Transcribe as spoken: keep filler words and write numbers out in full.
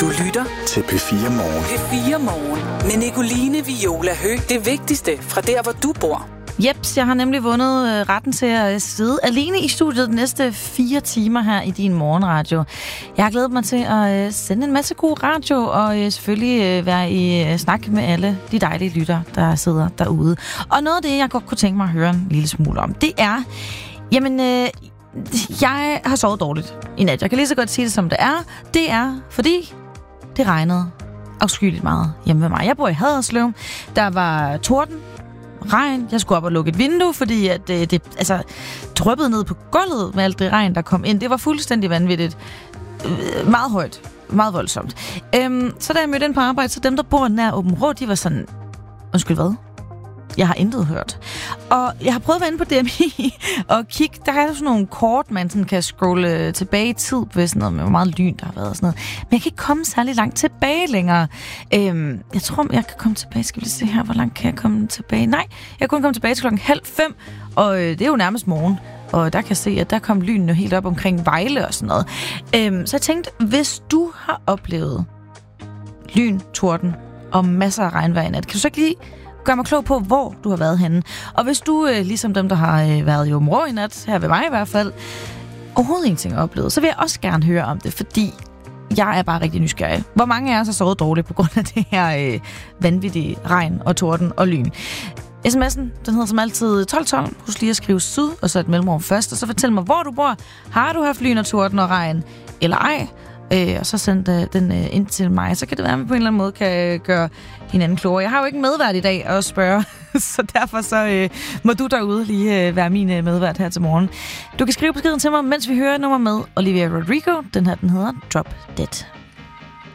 Du lytter til P fire Morgen. P fire Morgen med Nicoline Viola Høgh. Det vigtigste fra der, hvor du bor. Jeps, jeg har nemlig vundet øh, retten til at sidde alene i studiet de næste fire timer her i din morgenradio. Jeg har glædet mig til at øh, sende en masse god radio og øh, selvfølgelig øh, være i øh, snak med alle de dejlige lytter, der sidder derude. Og noget af det, jeg godt kunne tænke mig at høre en lille smule om, det er, jamen, øh, jeg har sovet dårligt i nat. Jeg kan lige så godt sige det, som det er. Det er, fordi det regnede afskyeligt meget hjemme ved mig. Jeg bor i Haderslev. Der var torden, regn. Jeg skulle op og lukke et vindue, fordi at det, det altså, dryppede ned på gulvet med alt det regn, der kom ind. Det var fuldstændig vanvittigt. Meget højt. Meget voldsomt. Øhm, så da jeg mødte ind på arbejde, så dem, der bor nær Åben Rå, de var sådan, undskyld hvad? Jeg har intet hørt. Og jeg har prøvet at være inde på D M I og kigge. Der er jo sådan nogle kort, man sådan kan scrolle tilbage i tid ved sådan noget med, hvor meget lyn der har været og sådan noget. Men jeg kan ikke komme særlig langt tilbage længere. Øhm, jeg tror, jeg kan komme tilbage. Skal vi lige se her, hvor langt kan jeg komme tilbage? Nej, jeg kan kun komme tilbage til klokken halv fem, og øh, det er jo nærmest morgen. Og der kan jeg se, at der kom lynen helt op omkring Vejle og sådan noget. Øhm, så jeg tænkte, hvis du har oplevet lyn, torden og masser af regnvejr i nat, kan du så ikke lige gør mig klog på, hvor du har været henne. Og hvis du, øh, ligesom dem, der har øh, været i Åben Rå i nat, her ved mig i hvert fald, overhovedet ingenting har oplevet, så vil jeg også gerne høre om det, fordi jeg er bare rigtig nysgerrig. Hvor mange af os har sovet dårligt på grund af det her øh, vanvittige regn og torden og lyn? sms'en, den hedder som altid tolv tolv. Husk lige at skrive syd, og så et mellemrum først, og så fortæl mig, hvor du bor. Har du haft lyn og torden og regn, eller ej? Øh, og så send øh, den øh, ind til mig. Så kan det være, at vi på en eller anden måde kan gøre hinanden klogere. Jeg har jo ikke medvært i dag at spørge, så derfor så øh, må du derude lige øh, være min øh, medvært her til morgen. Du kan skrive beskeden til mig, mens vi hører nummer med Olivia Rodrigo. Den her, den hedder Drop Dead.